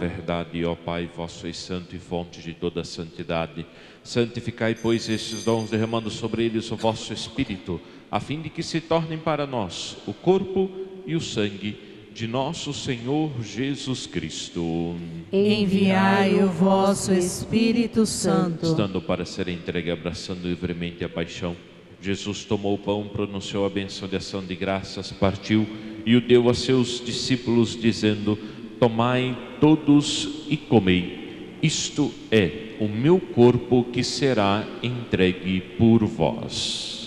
verdade, ó Pai, vós sois santo e fonte de toda santidade. Santificai, pois, estes dons, derramando sobre eles o vosso Espírito, a fim de que se tornem para nós o corpo e o sangue de nosso Senhor Jesus Cristo. Enviai o vosso Espírito Santo. Estando para ser entregue, abraçando livremente a paixão, Jesus tomou o pão, pronunciou a bênção de ação de graças, partiu e o deu a seus discípulos, dizendo: tomai todos e comei, isto é o meu corpo que será entregue por vós.